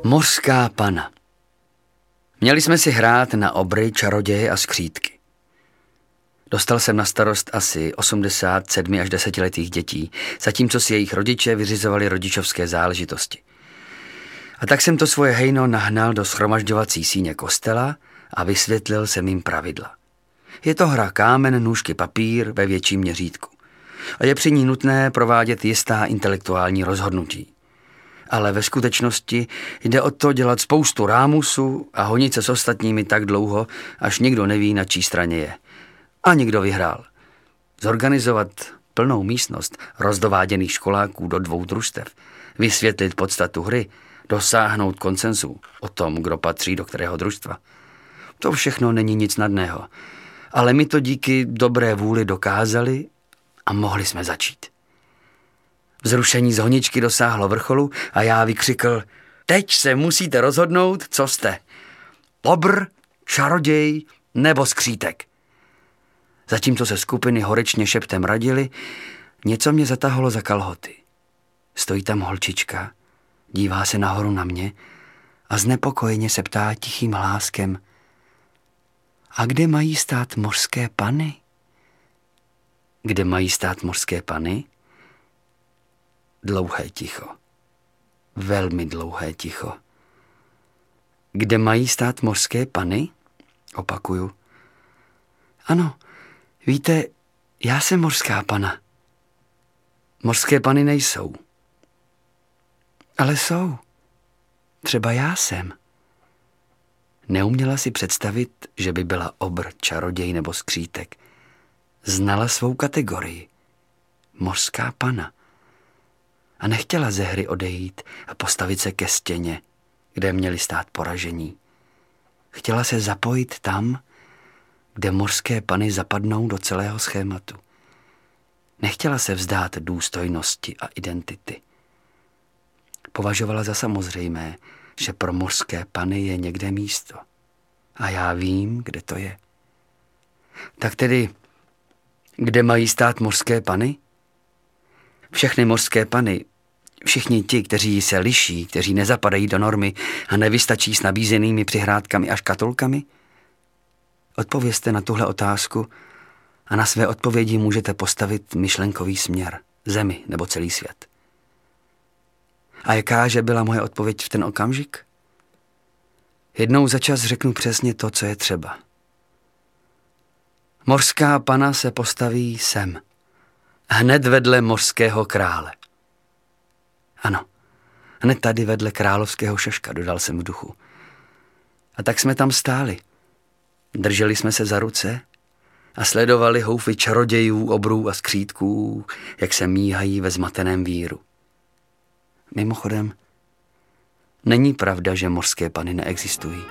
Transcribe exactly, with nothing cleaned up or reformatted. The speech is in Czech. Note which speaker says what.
Speaker 1: Mořská pana. Měli jsme si hrát na obry, čaroděje a skřítky. Dostal jsem na starost asi osmdesát sedmi až desetiletých dětí, zatímco si jejich rodiče vyřizovali rodičovské záležitosti. A tak jsem to svoje hejno nahnal do shromažďovací síně kostela a vysvětlil jsem jim pravidla. Je to hra kámen, nůžky, papír ve větším měřítku. A je při ní nutné provádět jistá intelektuální rozhodnutí. Ale ve skutečnosti jde o to dělat spoustu rámusu a honit se s ostatními tak dlouho, až nikdo neví, na čí straně je. A někdo vyhrál. Zorganizovat plnou místnost rozdováděných školáků do dvou družstev, vysvětlit podstatu hry, dosáhnout konsenzu o tom, kdo patří do kterého družstva. To všechno není nic snadného, ale my to díky dobré vůli dokázali a mohli jsme začít. Vzrušení z honičky dosáhlo vrcholu a já vykřikl: teď se musíte rozhodnout, co jste. Obr, čaroděj nebo skřítek. Zatímco se skupiny horečně šeptem radily, něco mě zatahalo za kalhoty. Stojí tam holčička, dívá se nahoru na mě a znepokojeně se ptá tichým hláskem: a kde mají stát mořské pany? Kde mají stát mořské pany? Dlouhé ticho. Velmi dlouhé ticho. Kde mají stát mořské pany? Opakuju. Ano, víte, já jsem mořská pana. Mořské pany nejsou. Ale jsou. Třeba já jsem. Neuměla si představit, že by byla obr, čaroděj nebo skřítek. Znala svou kategorii. Mořská pana. A nechtěla ze hry odejít a postavit se ke stěně, kde měli stát poražení. Chtěla se zapojit tam, kde mořské pany zapadnou do celého schématu. Nechtěla se vzdát důstojnosti a identity. Považovala za samozřejmé, že pro mořské pany je někde místo. A já vím, kde to je. Tak tedy, kde mají stát mořské pany? Všechny mořské pany, všichni ti, kteří se liší, kteří nezapadají do normy a nevystačí s nabízenými přihrádkami a škatulkami? Odpovězte na tuhle otázku a na své odpovědi můžete postavit myšlenkový směr, zemi nebo celý svět. A jakáže byla moje odpověď v ten okamžik? Jednou za čas řeknu přesně to, co je třeba. Mořská pana se postaví sem, hned vedle mořského krále. Ano, hned tady vedle královského šaška, dodal jsem v duchu. A tak jsme tam stáli. Drželi jsme se za ruce a sledovali houfy čarodějů, obrů a skřítků, jak se míhají ve zmateném víru. Mimochodem, není pravda, že mořské pany neexistují.